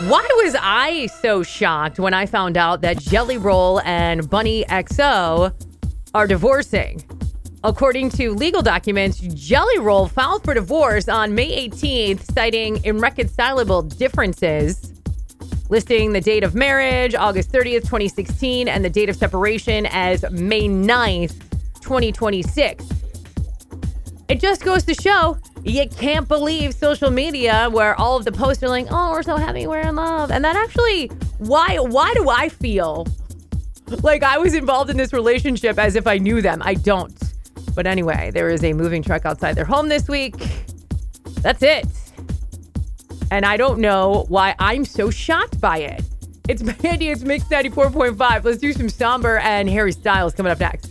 Why was I so shocked when I found out that Jelly Roll and Bunny XO are divorcing? According to legal documents, Jelly Roll filed for divorce on May 18th, citing irreconcilable differences, listing the date of marriage, August 30th, 2016, and the date of separation as May 9th, 2026. It just goes to show you can't believe social media where all of the posts are like, oh, we're so happy, we're in love. And that actually, why do I feel like I was involved in this relationship as if I knew them? I don't. But anyway, there is a moving truck outside their home this week. That's it. And I don't know why I'm so shocked by it. It's Mandy, it's Mix 94.5. Let's do some Somber and Harry Styles coming up next.